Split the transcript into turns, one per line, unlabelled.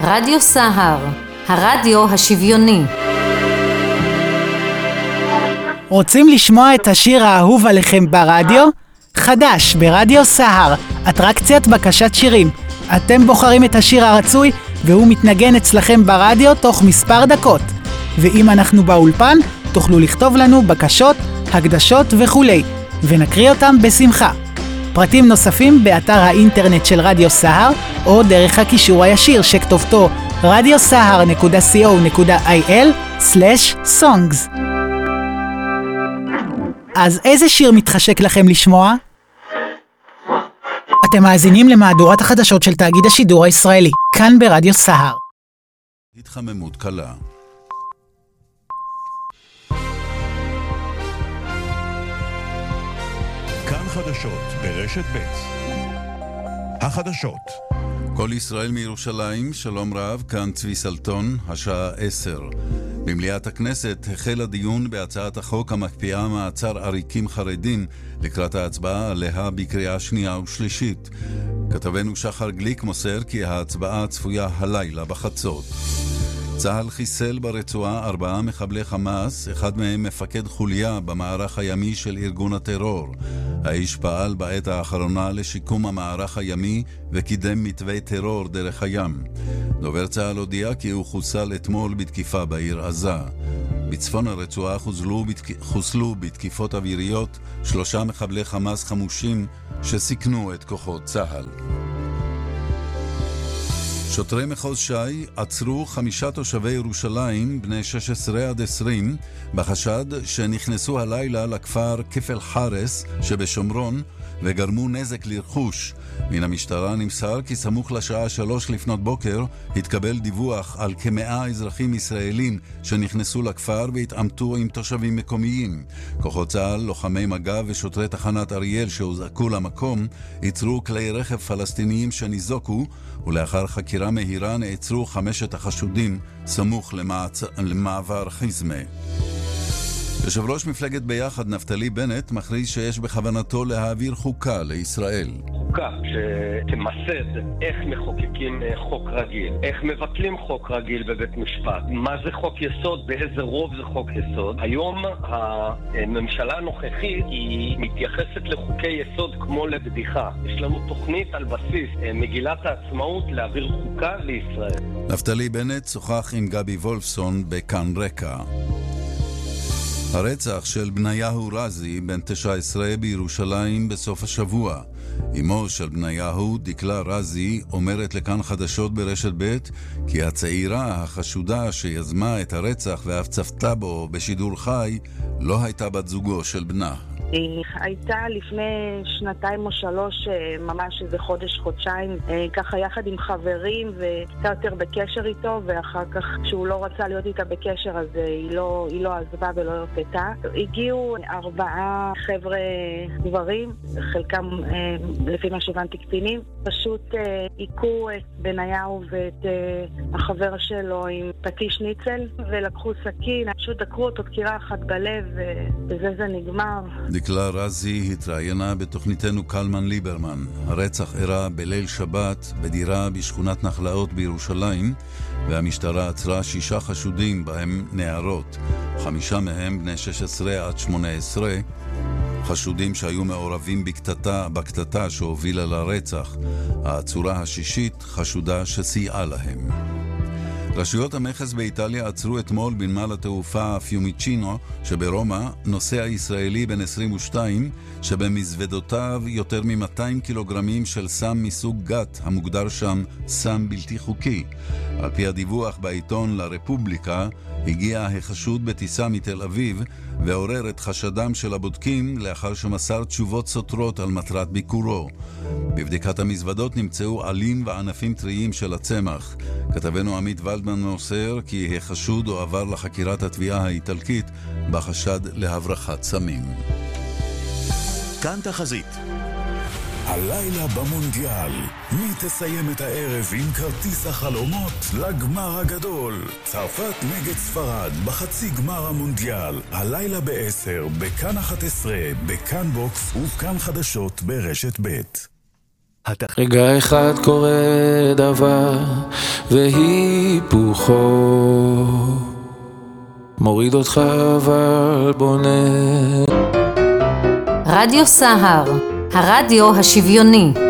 רדיו סהר, הרדיו השוויוני.
רוצים לשמוע את השיר האהוב עליכם ברדיו? חדש ברדיו סהר, אטרקציית בקשת שירים. אתם בוחרים את השיר הרצוי והוא מתנגן אצלכם ברדיו תוך מספר דקות. ואם אנחנו באולפן, תוכלו לכתוב לנו בקשות, הקדשות וכולי, ונקריא אותם בשמחה. פרטים נוספים באתר האינטרנט של רדיו סהר, או דרך הקישור הישיר שכתובתו radiosahar.co.il/songs. אז איזה שיר מתחשק לכם לשמוע? אתם מאזינים למהדורת החדשות של תאגיד השידור הישראלי, כאן ברדיו סהר.
התחממות קלה. כאן חדשות ברשת ב'. החדשות. כל ישראל מירושלים, שלום רב, כאן צבי סלטון, השעה 10. במליאת הכנסת החל הדיון בהצעת החוק המקפיאה מעצר עריקים חרדים לקראת ההצבעה עליה בקריאה שנייה ושלישית. כתבנו שחר גליק מוסר כי ההצבעה צפויה הלילה בחצות. צה"ל חיסל ברצועה 4 מחבלי חמאס, אחד מהם מפקד חוליה במערך הימי של ארגון הטרור. האיש פעל בעת האחרונה לשיקום המערך הימי וקידם מתווה טרור דרך הים. דובר צה"ל הודיע כי הוא חוסל אתמול בתקיפה בעיר עזה. בצפון הרצועה חוסלו בתקיפות אוויריות 3 מחבלי חמאס חמושים שסיכנו את כוחות צה"ל. שוטרי מחוז ש"י עצרו 5 תושבי ירושלים בני 16 עד 20 בחשד שנכנסו הלילה לכפר כפל חרס שבשומרון וגרמו נזק לרכוש. מן המשטרה נמסר כי סמוך לשעה 3 לפנות בוקר התקבל דיווח על כ100 אזרחים ישראלים שנכנסו לכפר והתעמתו עם תושבים מקומיים. כוחות צה"ל, לוחמי מג"ב ושוטרי תחנת אריאל שהוזעקו למקום עצרו כלי רכב פלסטיניים שניזוקו, ולאחר חקירה מהירה נעצרו 5 החשודים סמוך למעבר חיזמה. יושב ראש מפלגת ביחד נפתלי בנט מכריז שיש בכוונתו להעביר חוקה לישראל.
חוקה שתמסד איך מחוקקים חוק רגיל, איך מבטלים חוק רגיל בבית משפט, מה זה חוק יסוד, באיזה רוב זה חוק יסוד. היום הממשלה הנוכחית היא מתייחסת לחוקי יסוד כמו לבדיחה. יש לנו תוכנית על בסיס מגילת העצמאות להעביר חוקה לישראל. נפתלי בנט שוחח עם גבי וולפסון בכאן רקע. הרצח של בניהו רזי, בן 19 בירושלים בסוף השבוע. אמו של בניהו, דקלה רזי, אומרת לכאן חדשות ברשת ב' כי הצעירה החשודה שיזמה את הרצח ואף צפתה בו בשידור חי לא הייתה בת זוגו של בנה.
היא הייתה לפני 2 או 3, ממש איזה חודש-חודשיים, ככה יחד עם חברים והייתה יותר בקשר איתו, ואחר כך כשהוא לא רצה להיות איתה בקשר אז היא לא עזבה ולא הרפתה. הגיעו 4 חבר'ה גברים, חלקם לפי מה שהבנתי קטינים, פשוט עיקו את בניהו ואת החבר שלו עם פטיש ניצל ולקחו סכין, פשוט דקרו אותו דקירה אחת בלב ובזה זה נגמר.
דקלה רזי התראיינה בתוכניתנו קלמן ליברמן. הרצח אירע בליל שבת בדירה בשכונת נחלאות בירושלים, והמשטרה עצרה 6 חשודים בהם נערות, 5 מהם בני 16 עד 18, חשודים שהיו מעורבים בקטטה שהובילה לרצח. העצורה השישית חשודה שסייעה להם. רשויות המכס באיטליה עצרו אתמול בנמל התעופה פיומיצ'ינו שברומא נוסע ישראלי בן 22 שבמזוודותיו יותר מ-200 קילוגרמים של סם מסוג גת המוגדר שם סם בלתי חוקי. על פי הדיווח בעיתון לרפובליקה הגיע החשוד בטיסה מתל אביב ועורר את חשדם של הבודקים לאחר שמסר תשובות סותרות על מטרת ביקורו. בבדיקת המזוודות נמצאו עלים וענפים טריים של הצמח. כתבנו עמית ולדמן מוסר כי החשוד הועבר לחקירת התביעה האיטלקית בחשד להברחת סמים.
כאן תחזית. הלילה במונדיאל, מי תסיים את הערב עם כרטיס החלומות לגמר הגדול? צרפת נגד ספרד בחצי גמר המונדיאל, הלילה ב-10, בכאן 11, בכאן בוקס ובכאן חדשות ברשת ב'.
רגע אחד קורה דבר והיפוכו מוריד אותך אבל בונה.
רדיו סהר, הרדיו השוויוני.